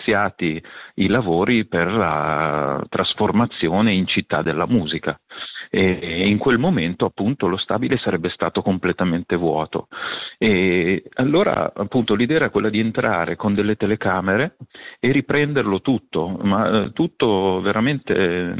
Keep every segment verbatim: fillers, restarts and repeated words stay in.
iniziati i lavori per la trasformazione in città della musica. E in quel momento appunto lo stabile sarebbe stato completamente vuoto, e allora appunto l'idea era quella di entrare con delle telecamere e riprenderlo tutto, ma tutto veramente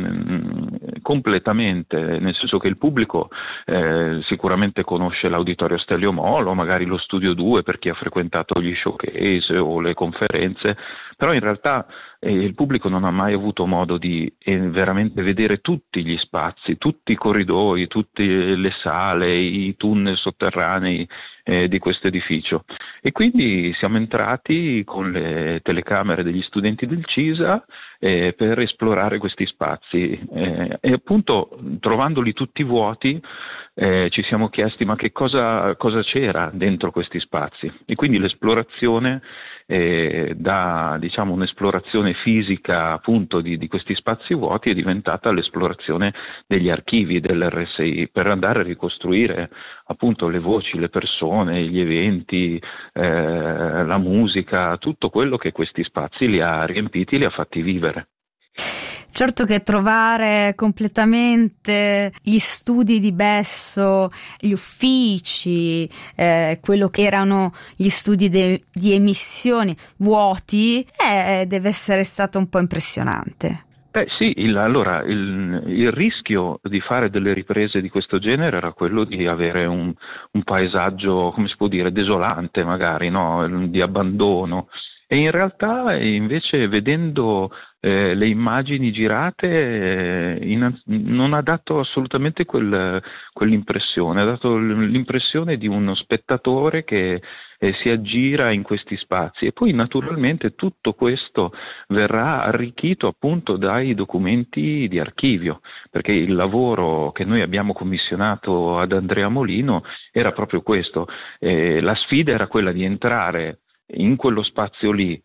eh, completamente, nel senso che il pubblico eh, sicuramente conosce l'Auditorio Stelio Molo, magari lo Studio due per chi ha frequentato gli showcase o le conferenze, però in realtà eh, il pubblico non ha mai avuto modo di eh, veramente vedere tutti gli spazi, tutti i corridoi, tutte le sale, i tunnel sotterranei eh, di questo edificio. E quindi siamo entrati con le telecamere degli studenti del CISA eh, per esplorare questi spazi eh, e appunto trovandoli tutti vuoti eh, ci siamo chiesti ma che cosa, cosa c'era dentro questi spazi, e quindi l'esplorazione eh, da diciamo un'esplorazione fisica appunto di, di questi spazi vuoti è diventata l'esplorazione degli archivi dell'R S I per andare a ricostruire appunto le voci, le persone, gli eventi, eh, la musica, tutto quello che questi spazi li ha riempiti, li ha fatti vivere. Certo che trovare completamente gli studi di Besso, gli uffici, eh, quello che erano gli studi de- di emissioni vuoti, eh, deve essere stato un po' impressionante. Eh sì, il, allora il, il rischio di fare delle riprese di questo genere era quello di avere un, un paesaggio, come si può dire, desolante magari, no? Di abbandono. E in realtà invece vedendo eh, le immagini girate eh, in, non ha dato assolutamente quel, quell'impressione, ha dato l'impressione di uno spettatore che eh, si aggira in questi spazi, e poi naturalmente tutto questo verrà arricchito appunto dai documenti di archivio, perché il lavoro che noi abbiamo commissionato ad Andrea Molino era proprio questo, eh, la sfida era quella di entrare in quello spazio lì,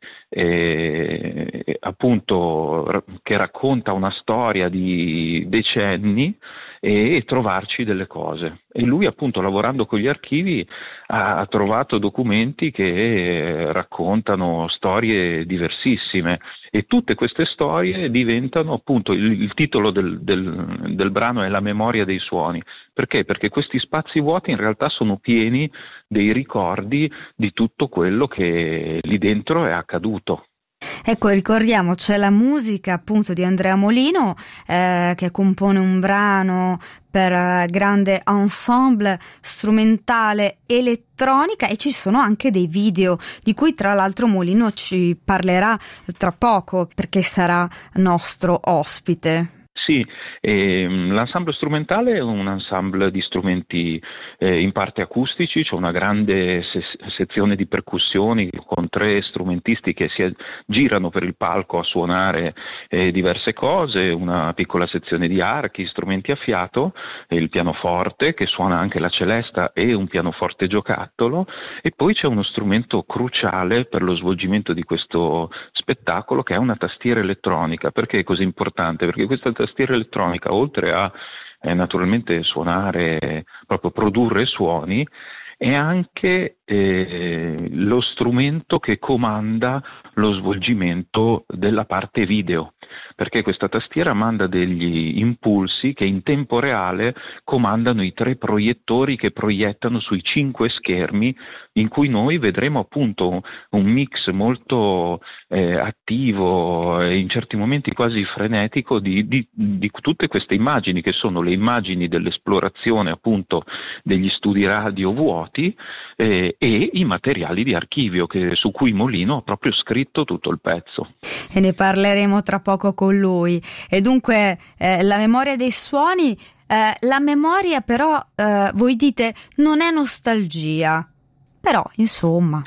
eh, appunto che racconta una storia di decenni, e, e trovarci delle cose. E lui appunto lavorando con gli archivi ha, ha trovato documenti che eh, raccontano storie diversissime, e tutte queste storie diventano appunto il, il titolo del, del, del brano è La memoria dei suoni. Perché? Perché questi spazi vuoti in realtà sono pieni dei ricordi di tutto quello che lì dentro è accaduto. Ecco, ricordiamo, c'è la musica appunto di Andrea Molino eh, che compone un brano per uh, grande ensemble strumentale elettronica, e ci sono anche dei video di cui tra l'altro Molino ci parlerà tra poco perché sarà nostro ospite. Sì, ehm, l'ensemble strumentale è un ensemble di strumenti eh, in parte acustici, c'è una grande se- sezione di percussioni con tre strumentisti che si girano per il palco a suonare eh, diverse cose, una piccola sezione di archi, strumenti a fiato, e il pianoforte che suona anche la celesta e un pianoforte giocattolo, e poi c'è uno strumento cruciale per lo svolgimento di questo spettacolo che è una tastiera elettronica. Perché è così importante? Perché questa tastiera elettronica, oltre a eh, naturalmente suonare, proprio produrre suoni, è anche eh, lo strumento che comanda lo svolgimento della parte video, perché questa tastiera manda degli impulsi che in tempo reale comandano i tre proiettori che proiettano sui cinque schermi, in cui noi vedremo appunto un mix molto eh, attivo e in certi momenti quasi frenetico di, di, di tutte queste immagini, che sono le immagini dell'esplorazione appunto degli studi radio vuoti eh, e i materiali di archivio che, su cui Molino ha proprio scritto tutto il pezzo. E ne parleremo tra poco con lui. E dunque eh, la memoria dei suoni, eh, la memoria però eh, voi dite non è nostalgia, però insomma.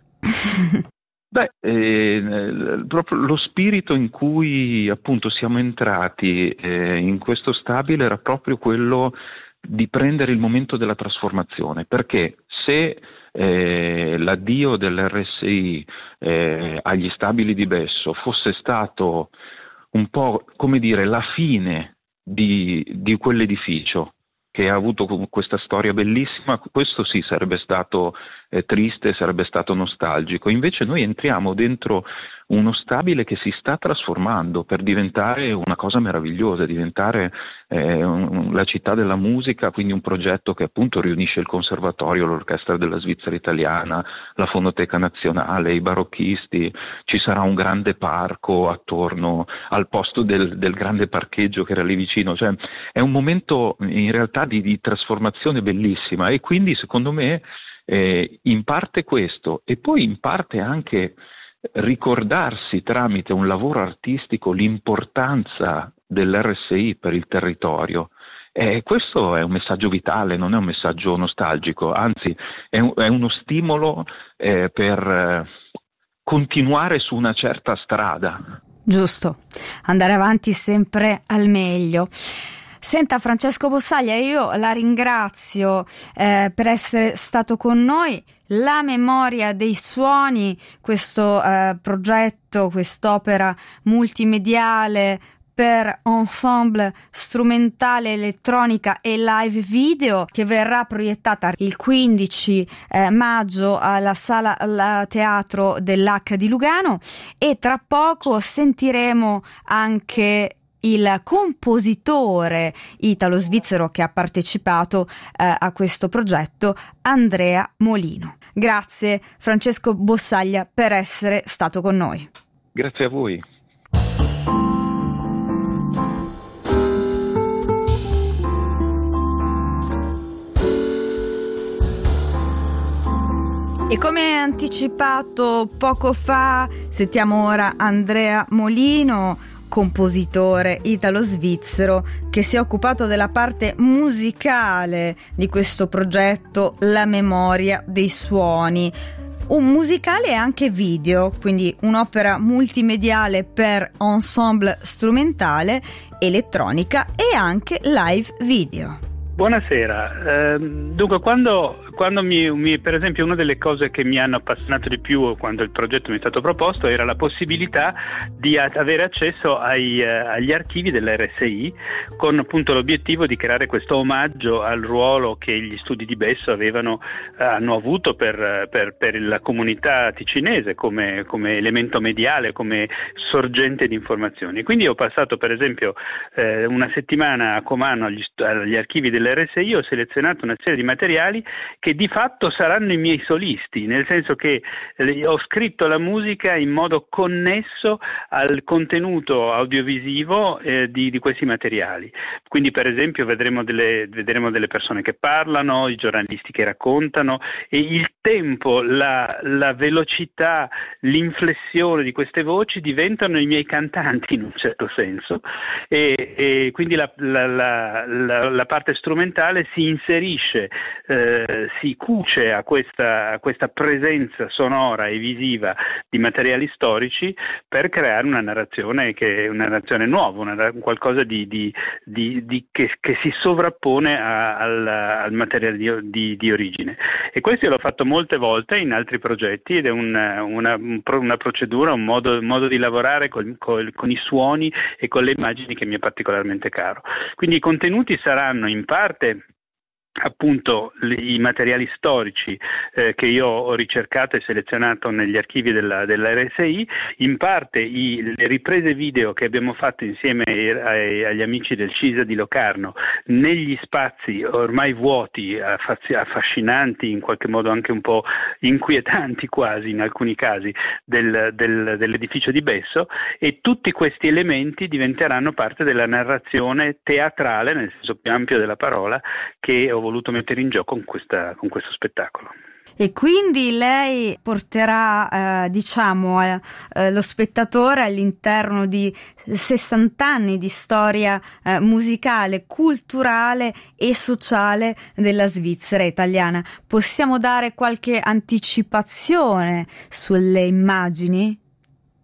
Beh, eh, proprio lo spirito in cui appunto siamo entrati eh, in questo stabile era proprio quello di prendere il momento della trasformazione, perché se eh, l'addio dell'R S I eh, agli stabili di Besso fosse stato un po', come dire, la fine di, di quell'edificio che ha avuto questa storia bellissima, questo sì sarebbe stato eh, triste, sarebbe stato nostalgico. Invece noi entriamo dentro uno stabile che si sta trasformando per diventare una cosa meravigliosa, diventare eh, un, la città della musica, quindi un progetto che appunto riunisce il Conservatorio, l'Orchestra della Svizzera Italiana, la Fonoteca Nazionale, i barocchisti, ci sarà un grande parco attorno al posto del, del grande parcheggio che era lì vicino, cioè è un momento in realtà di, di trasformazione bellissima, e quindi secondo me eh, in parte questo, e poi in parte anche ricordarsi tramite un lavoro artistico l'importanza dell'R S I per il territorio. E questo è un messaggio vitale, non è un messaggio nostalgico, anzi è, un, è uno stimolo eh, per eh, continuare su una certa strada. Giusto, andare avanti sempre al meglio. Senta Francesco Bossaglia, io la ringrazio eh, per essere stato con noi. La memoria dei suoni, questo eh, progetto, quest'opera multimediale per ensemble strumentale, elettronica e live video, che verrà proiettata il quindici eh, maggio alla sala al teatro dell'H di Lugano, e tra poco sentiremo anche il compositore italo-svizzero che ha partecipato eh, a questo progetto, Andrea Molino. Grazie Francesco Bossaglia per essere stato con noi. Grazie a voi. E come anticipato poco fa, sentiamo ora Andrea Molino, compositore italo-svizzero che si è occupato della parte musicale di questo progetto La memoria dei suoni. Un musicale e anche video, quindi un'opera multimediale per ensemble strumentale, elettronica e anche live video. Buonasera, eh, dunque quando, quando mi, mi, per esempio una delle cose che mi hanno appassionato di più quando il progetto mi è stato proposto era la possibilità di a, avere accesso ai, eh, agli archivi dell'R S I, con appunto l'obiettivo di creare questo omaggio al ruolo che gli studi di Besso avevano, eh, hanno avuto per, per, per la comunità ticinese come, come elemento mediale, come sorgente di informazioni. Quindi ho passato per esempio eh, una settimana a Comano agli, agli archivi del L'R S I, ho selezionato una serie di materiali che di fatto saranno i miei solisti, nel senso che ho scritto la musica in modo connesso al contenuto audiovisivo eh, di, di questi materiali. Quindi per esempio vedremo delle, vedremo delle persone che parlano, i giornalisti che raccontano, e il tempo, la, la velocità, l'inflessione di queste voci diventano i miei cantanti in un certo senso, e, e quindi la, la, la, la, la parte strumentale strumentale si inserisce, eh, si cuce a questa, a questa presenza sonora e visiva di materiali storici per creare una narrazione che una narrazione nuova, una, qualcosa di, di, di, di che, che si sovrappone a, al, al materiale di, di, di origine. E questo io l'ho fatto molte volte in altri progetti, ed è un, una, una procedura, un modo, un modo di lavorare col, col, con i suoni e con le immagini che mi è particolarmente caro. Quindi i contenuti saranno in parte appunto i materiali storici eh, che io ho ricercato e selezionato negli archivi della, dell'R S I, in parte i, le riprese video che abbiamo fatto insieme ai, agli amici del C I S A di Locarno negli spazi ormai vuoti, affascinanti, in qualche modo anche un po' inquietanti quasi in alcuni casi del, del, dell'edificio di Besso, e tutti questi elementi diventeranno parte della narrazione teatrale nel senso più ampio della parola che ho voluto mettere in gioco con, questa, con questo spettacolo. E quindi lei porterà, eh, diciamo, eh, eh, lo spettatore all'interno di sessanta anni di storia eh, musicale, culturale e sociale della Svizzera italiana. Possiamo dare qualche anticipazione sulle immagini?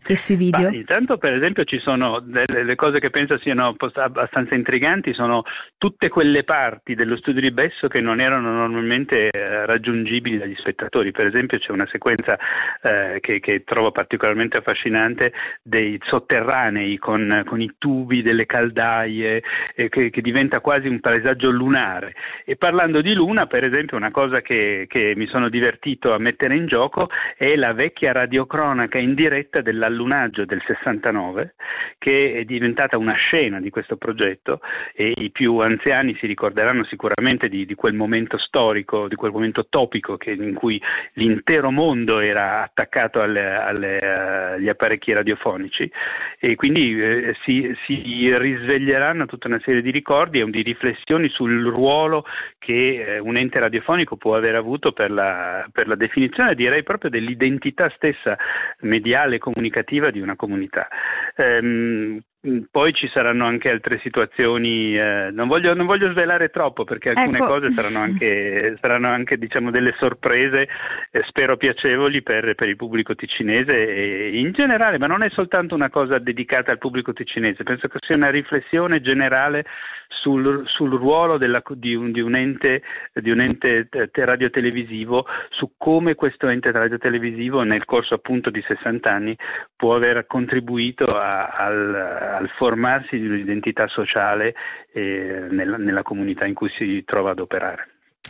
E sui video? Ma intanto, per esempio, ci sono delle cose che penso siano abbastanza intriganti, sono tutte quelle parti dello studio di Besso che non erano normalmente eh, raggiungibili dagli spettatori. Per esempio c'è una sequenza eh, che, che trovo particolarmente affascinante dei sotterranei con, con i tubi delle caldaie, eh, che, che diventa quasi un paesaggio lunare. E parlando di luna, per esempio, una cosa che, che mi sono divertito a mettere in gioco è la vecchia radiocronaca in diretta della allunaggio del sessantanove, che è diventata una scena di questo progetto, e i più anziani si ricorderanno sicuramente di, di quel momento storico, di quel momento topico che, in cui l'intero mondo era attaccato alle, alle, agli apparecchi radiofonici, e quindi eh, si, si risveglieranno tutta una serie di ricordi e di riflessioni sul ruolo che eh, un ente radiofonico può aver avuto per la, per la definizione, direi, proprio dell'identità stessa mediale e comunicativa di una comunità. Ehm, Poi ci saranno anche altre situazioni, eh, non voglio, non voglio svelare troppo, perché alcune ecco. cose saranno anche, saranno anche diciamo delle sorprese, eh, spero piacevoli per, per il pubblico ticinese e in generale, ma non è soltanto una cosa dedicata al pubblico ticinese, penso che sia una riflessione generale sul, sul ruolo della, di, un, di un ente, di un ente radiotelevisivo, su come questo ente radiotelevisivo nel corso appunto di sessanta anni può aver contribuito a, al al formarsi di un'identità sociale eh, nella, nella comunità in cui si trova ad operare.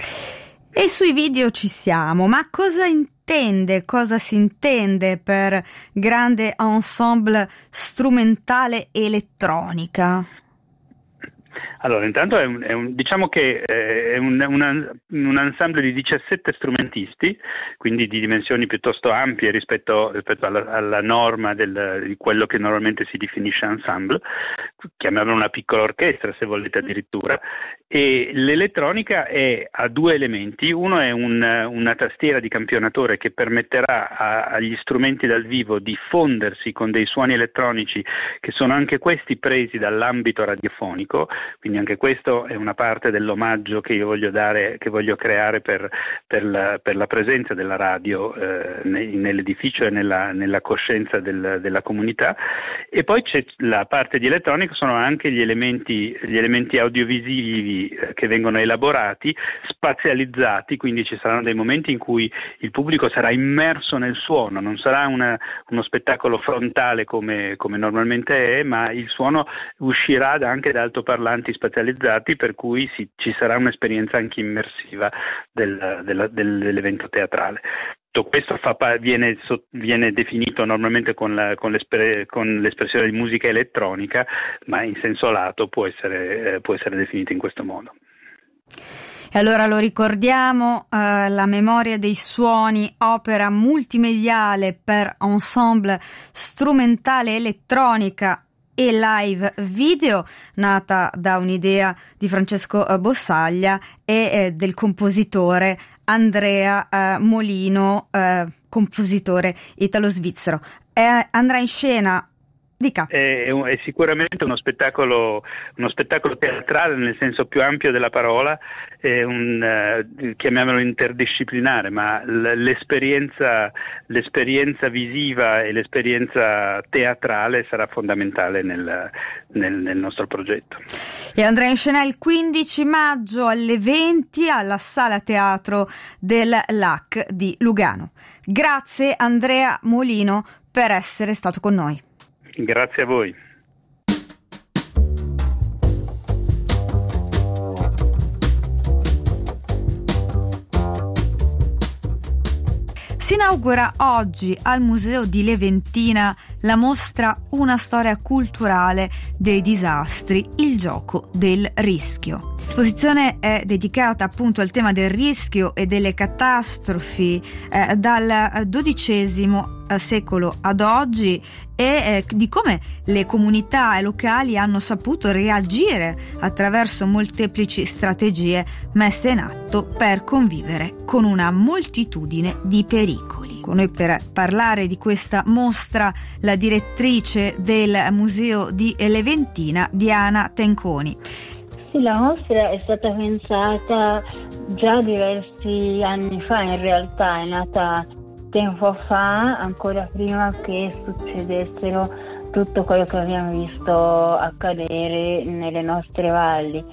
E sui video ci siamo, ma cosa intende, cosa si intende per grande ensemble strumentale elettronica? Allora, intanto è un, è un, diciamo che è un, una, un ensemble di diciassette strumentisti, quindi di dimensioni piuttosto ampie rispetto, rispetto alla, alla norma del, di quello che normalmente si definisce ensemble, chiamiamola una piccola orchestra se volete addirittura, e l'elettronica è, ha due elementi. Uno è un, una tastiera di campionatore che permetterà a, agli strumenti dal vivo di fondersi con dei suoni elettronici che sono anche questi presi dall'ambito radiofonico, quindi anche questo è una parte dell'omaggio che io voglio dare, che voglio creare per, per, la, per la presenza della radio eh, nell'edificio e nella, nella coscienza del, della comunità. E poi c'è la parte di elettronica, sono anche gli elementi, gli elementi audiovisivi eh, che vengono elaborati, spazializzati, quindi ci saranno dei momenti in cui il pubblico sarà immerso nel suono, non sarà una, uno spettacolo frontale come, come normalmente è, ma il suono uscirà da, anche da altoparlanti spazializzati, per cui si, ci sarà un'esperienza anche immersiva del, della, dell'evento teatrale. Tutto questo fa, viene, viene definito normalmente con, la, con, l'espre, con l'espressione di musica elettronica, ma in senso lato può essere, eh, può essere definito in questo modo. E allora lo ricordiamo, eh, La memoria dei suoni, opera multimediale per ensemble strumentale elettronica e live video, nata da un'idea di Francesco Bossaglia e eh, del compositore Andrea eh, Molino, eh, compositore italo-svizzero. Eh, andrà in scena, dica. È, è sicuramente uno spettacolo, uno spettacolo teatrale nel senso più ampio della parola, è un, eh, chiamiamolo interdisciplinare, ma l'esperienza, l'esperienza visiva e l'esperienza teatrale sarà fondamentale nel, nel, nel nostro progetto. E andrà in scena il quindici maggio alle venti alla Sala Teatro del L A C di Lugano. Grazie Andrea Molino per essere stato con noi. Grazie a voi. Si inaugura oggi al Museo di Leventina la mostra Una storia culturale dei disastri, il gioco del rischio. L'esposizione è dedicata appunto al tema del rischio e delle catastrofi eh, dal dodicesimo secolo ad oggi e eh, di come le comunità locali hanno saputo reagire attraverso molteplici strategie messe in atto per convivere con una moltitudine di pericoli. Con noi per parlare di questa mostra la direttrice del Museo di Leventina, Diana Tenconi. Sì, la mostra è stata pensata già diversi anni fa, in realtà è nata tempo fa, ancora prima che succedessero tutto quello che abbiamo visto accadere nelle nostre valli.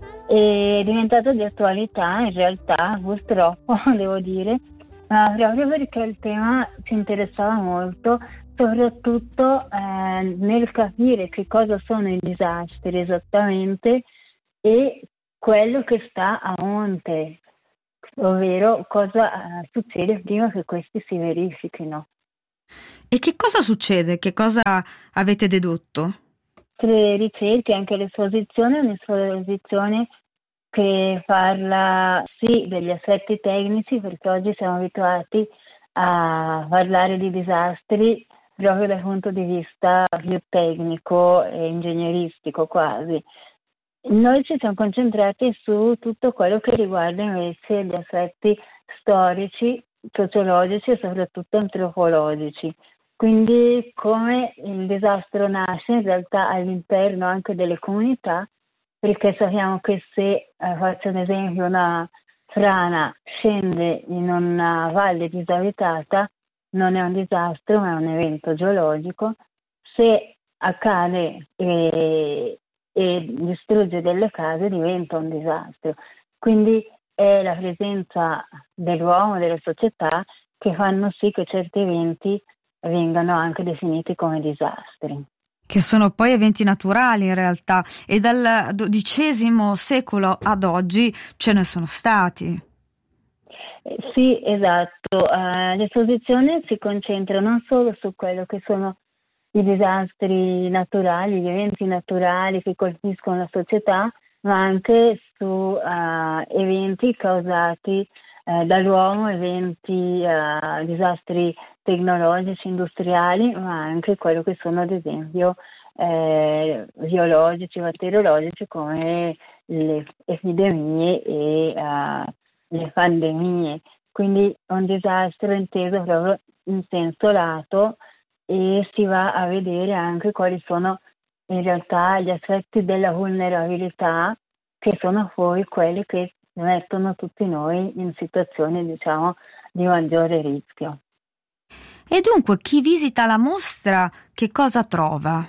È diventato di attualità in realtà, purtroppo devo dire, ma proprio perché il tema ci interessava molto, soprattutto eh, nel capire che cosa sono i disastri esattamente e quello che sta a monte, ovvero cosa eh, succede prima che questi si verifichino. E che cosa succede? Che cosa avete dedotto? Le ricerche, anche l'esposizione, è un'esposizione che parla sì degli aspetti tecnici, perché oggi siamo abituati a parlare di disastri proprio dal punto di vista più tecnico e ingegneristico quasi. Noi ci siamo concentrati su tutto quello che riguarda invece gli aspetti storici, sociologici e soprattutto antropologici. Quindi come il disastro nasce in realtà all'interno anche delle comunità, perché sappiamo che se, eh, faccio un esempio, una frana scende in una valle disabitata, non è un disastro ma è un evento geologico. Se accade e, e distrugge delle case diventa un disastro. Quindi è la presenza dell'uomo, delle società, che fanno sì che certi eventi vengano anche definiti come disastri. Che sono poi eventi naturali in realtà, e dal dodicesimo secolo ad oggi ce ne sono stati. Eh, sì, esatto. Uh, l'esposizione si concentra non solo su quello che sono i disastri naturali, gli eventi naturali che colpiscono la società, ma anche su uh, eventi causati uh, dall'uomo, eventi, uh, disastri tecnologici, industriali, ma anche quello che sono ad esempio eh, biologici, batteriologici, come le epidemie e uh, le pandemie. Quindi un disastro inteso proprio in senso lato, e si va a vedere anche quali sono in realtà gli aspetti della vulnerabilità, che sono poi quelli che mettono tutti noi in situazioni, diciamo, di maggiore rischio. E dunque chi visita la mostra che cosa trova?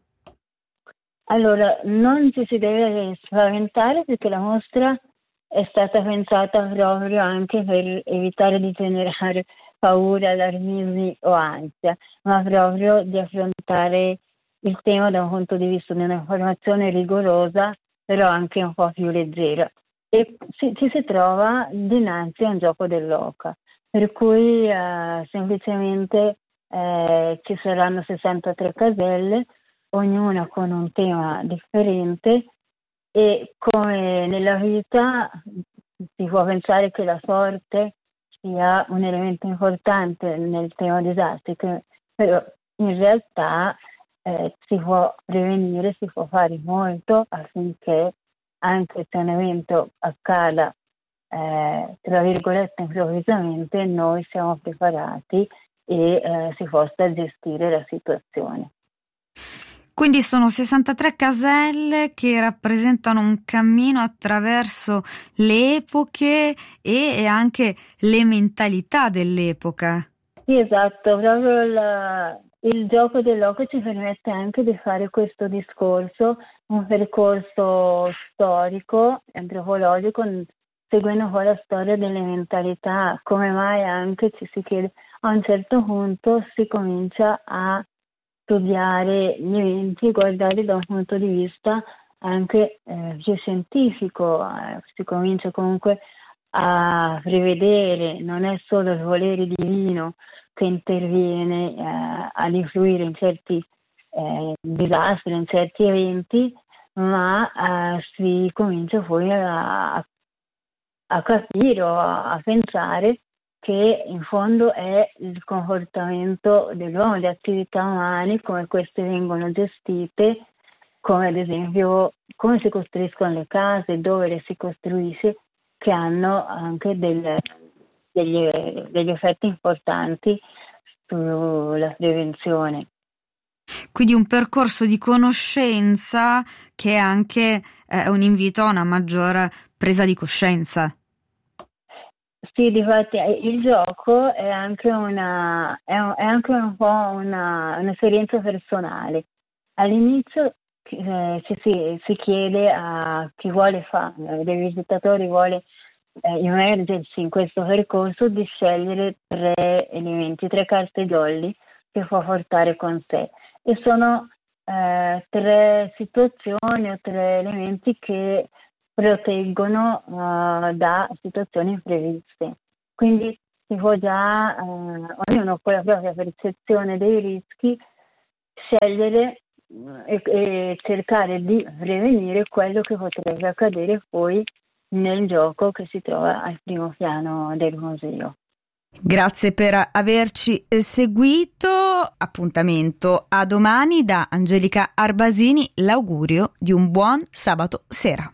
Allora, non ci si deve spaventare, perché la mostra è stata pensata proprio anche per evitare di generare paura, allarmismi o ansia, ma proprio di affrontare il tema da un punto di vista di un'informazione rigorosa, però anche un po' più leggera. E ci, ci si trova dinanzi a un gioco dell'oca, per cui eh, semplicemente eh, ci saranno sessantatré caselle, ognuna con un tema differente, e come nella vita si può pensare che la sorte sia un elemento importante nel tema disastri, che però in realtà eh, si può prevenire, si può fare molto affinché, anche se un evento accada eh, tra virgolette improvvisamente, noi siamo preparati e eh, si possa gestire la situazione. Quindi sono sessantatré caselle che rappresentano un cammino attraverso le epoche e anche le mentalità dell'epoca. Sì, esatto, proprio la, il gioco dell'oca ci permette anche di fare questo discorso, un percorso storico, antropologico, seguendo poi la storia delle mentalità, come mai anche ci si chiede, a un certo punto si comincia a studiare gli eventi, guardare da un punto di vista anche eh, più scientifico, eh, si comincia comunque a prevedere, non è solo il volere divino che interviene eh, ad influire in certi eh, disastri, in certi eventi, ma eh, si comincia poi a, a capire o a, a pensare che in fondo è il comportamento dell'uomo, le attività umane, come queste vengono gestite, come ad esempio come si costruiscono le case, dove le si costruisce, che hanno anche del, degli, degli effetti importanti sulla prevenzione. Quindi un percorso di conoscenza che è anche eh, un invito a una maggior presa di coscienza. Sì, difatti il gioco è anche una, è, un- è anche un po' una, un'esperienza personale. All'inizio eh, ci si, si chiede a chi vuole fare, dei visitatori vuole eh, immergersi in questo percorso, di scegliere tre elementi, tre carte jolly che può portare con sé. E sono eh, tre situazioni o tre elementi che proteggono eh, da situazioni impreviste. Quindi si può già, eh, ognuno con la propria percezione dei rischi, scegliere eh, e, e cercare di prevenire quello che potrebbe accadere poi nel gioco che si trova al primo piano del museo. Grazie per averci seguito. Appuntamento a domani da Angelica Arbasini. L'augurio di un buon sabato sera.